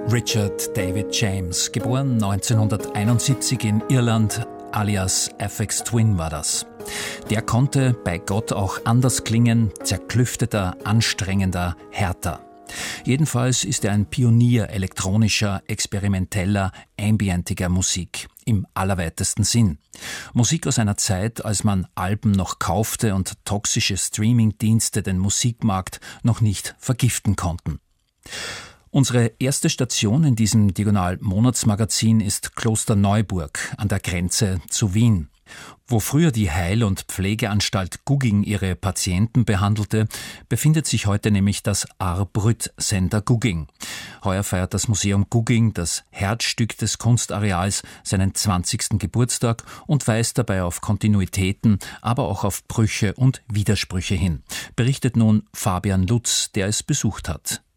Richard David James, geboren 1971 in Irland, alias Aphex Twin war das. Der konnte bei Gott auch anders klingen, zerklüfteter, anstrengender, härter. Jedenfalls ist er ein Pionier elektronischer, experimenteller, ambientiger Musik, im allerweitesten Sinn. Musik aus einer Zeit, als man Alben noch kaufte und toxische Streaming-Dienste den Musikmarkt noch nicht vergiften konnten. Unsere erste Station in diesem Diagonal-Monatsmagazin ist Klosterneuburg an der Grenze zu Wien. Wo früher die Heil- und Pflegeanstalt Gugging ihre Patienten behandelte, befindet sich heute nämlich das Arbrüt Center Gugging. Heuer feiert das Museum Gugging, das Herzstück des Kunstareals, seinen 20. Geburtstag und weist dabei auf Kontinuitäten, aber auch auf Brüche und Widersprüche hin. Berichtet nun Fabian Lutz, der es besucht hat.